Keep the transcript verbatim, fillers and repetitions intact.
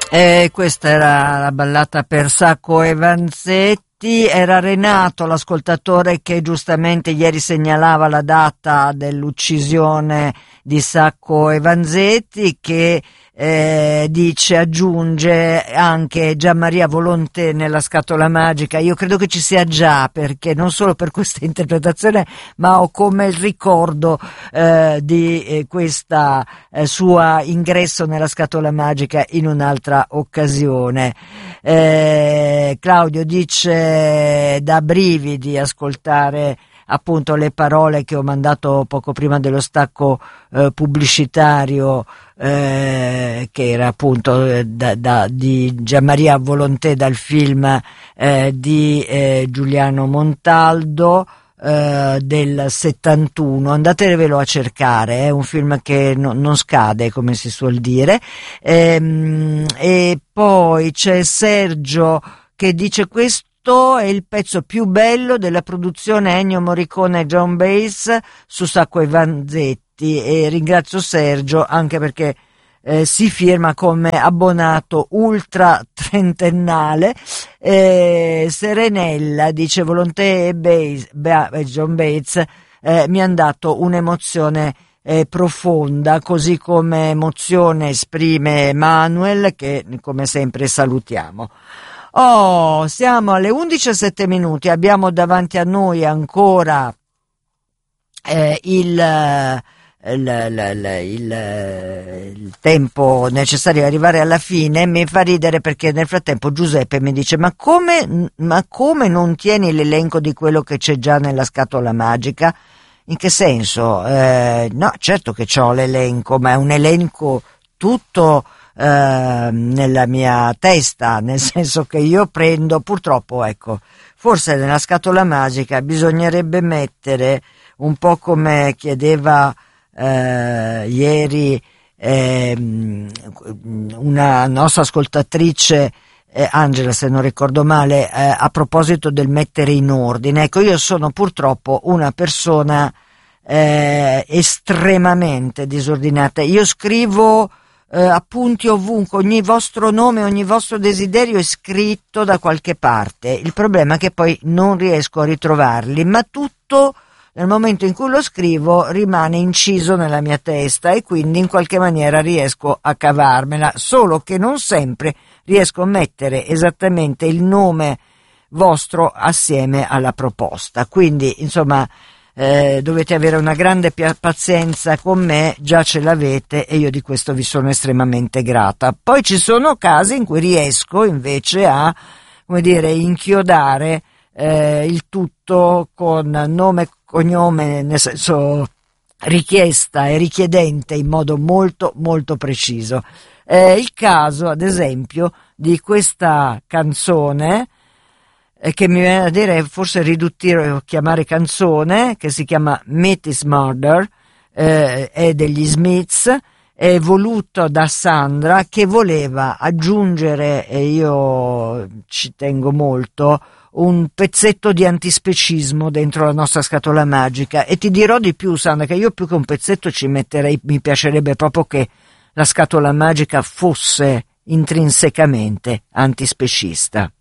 E questa era la ballata per Sacco e Vanzetti. Era Renato, l'ascoltatore, che giustamente ieri segnalava la data dell'uccisione di Sacco e Vanzetti, che eh, dice, aggiunge anche Gianmaria Volonté nella Scatola Magica. Io credo che ci sia già, perché non solo per questa interpretazione, ma ho come il ricordo eh, di eh, questa eh, sua ingresso nella Scatola Magica in un'altra occasione. eh, Claudio dice da brividi ascoltare appunto le parole che ho mandato poco prima dello stacco eh, pubblicitario, eh, che era appunto eh, da, da, di Gianmaria Volonté, dal film eh, di eh, Giuliano Montaldo eh, del settantuno. Andatevelo a cercare, è un film che no, non scade, come si suol dire. Ehm, e poi c'è Sergio che dice: questo è il pezzo più bello della produzione Ennio Morricone e John Baez su Sacco e Vanzetti. E ringrazio Sergio anche perché eh, si firma come abbonato ultra trentennale. eh, Serenella dice: Volonté e Baez, Bea, John Baez eh, mi hanno dato un'emozione eh, profonda, così come emozione esprime Manuel, che come sempre salutiamo. Oh, siamo alle undici e sette minuti, abbiamo davanti a noi ancora eh, il, il, il, il, il tempo necessario ad arrivare alla fine. Mi fa ridere perché nel frattempo Giuseppe mi dice: ma come, ma come non tieni l'elenco di quello che c'è già nella Scatola Magica? In che senso? Eh, no, certo che c'ho l'elenco, ma è un elenco tutto Uh, nella mia testa, nel senso che io prendo, purtroppo, ecco, forse nella Scatola Magica bisognerebbe mettere, un po' come chiedeva uh, ieri eh, una nostra ascoltatrice, eh, Angela, se non ricordo male, eh, a proposito del mettere in ordine. Ecco, io sono purtroppo una persona eh, estremamente disordinata. Io scrivo Uh, appunti ovunque, ogni vostro nome, ogni vostro desiderio è scritto da qualche parte. Il problema è che poi non riesco a ritrovarli, ma tutto nel momento in cui lo scrivo rimane inciso nella mia testa e quindi in qualche maniera riesco a cavarmela, solo che non sempre riesco a mettere esattamente il nome vostro assieme alla proposta. Quindi insomma Eh, dovete avere una grande pazienza con me, già ce l'avete e io di questo vi sono estremamente grata. Poi ci sono casi in cui riesco invece a, come dire, inchiodare eh, il tutto con nome e cognome, nel senso richiesta e richiedente, in modo molto molto preciso. Eh, il caso, ad esempio, di questa canzone, che mi viene a dire forse riduttivo chiamare canzone, che si chiama Meat is Murder, eh, è degli Smiths, è voluto da Sandra, che voleva aggiungere, e io ci tengo molto, un pezzetto di antispecismo dentro la nostra Scatola Magica. E ti dirò di più, Sandra, che io più che un pezzetto ci metterei, mi piacerebbe proprio che la Scatola Magica fosse intrinsecamente antispecista.